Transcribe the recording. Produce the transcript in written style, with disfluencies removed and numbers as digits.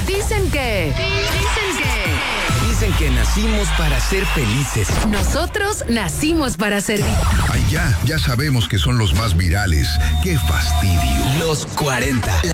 Dicen que... Dicen que nacimos para ser felices. Nosotros nacimos para servir. Ay, ya sabemos que son los más virales. ¡Qué fastidio! Los 40.